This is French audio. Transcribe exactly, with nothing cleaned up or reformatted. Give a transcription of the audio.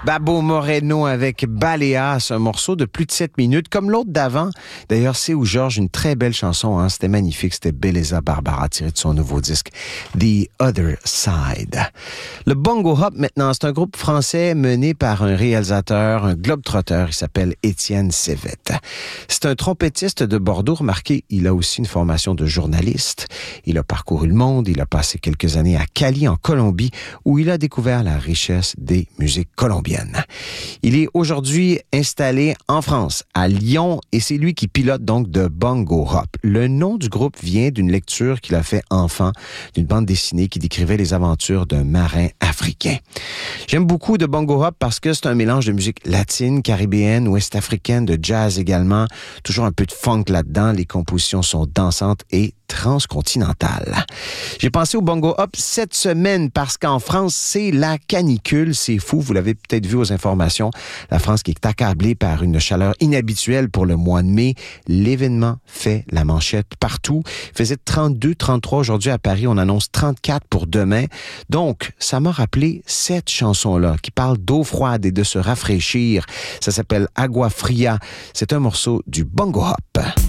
Babo Moreno avec Baleas, un morceau de plus de sept minutes, comme l'autre d'avant. D'ailleurs, c'est où Georges, une très belle chanson, hein? C'était magnifique, c'était Beleza Barbara, tiré de son nouveau disque, The Other Side. Le Bongo Hop, maintenant, c'est un groupe français mené par un réalisateur, un globe-trotteur, il s'appelle Étienne Sévette. C'est un trompettiste de Bordeaux, remarquez, il a aussi une formation de journaliste. Il a parcouru le monde, il a passé quelques années à Cali, en Colombie, où il a découvert la richesse des musiques colombiennes. Il est aujourd'hui installé en France, à Lyon, et c'est lui qui pilote donc de Bongo Hop. Le nom du groupe vient d'une lecture qu'il a fait enfant, d'une bande dessinée qui décrivait les aventures d'un marin africain. J'aime beaucoup de Bongo Hop parce que c'est un mélange de musique latine, caribéenne, ouest-africaine, de jazz également, toujours un peu de funk là-dedans. Les compositions sont dansantes et transcontinentales. J'ai pensé au Bongo Hop cette semaine parce qu'en France, c'est la canicule. C'est fou, vous l'avez peut-être vu aux informations. La France qui est accablée par une chaleur inhabituelle pour le mois de mai. L'événement fait la manchette partout. Il faisait trente-deux, trente-trois aujourd'hui à Paris. On annonce trente-quatre pour demain. Donc, ça m'a rappelé cette chanson-là qui parle d'eau froide et de se rafraîchir. Ça s'appelle Agua Fria. C'est un morceau du Bongo Hop.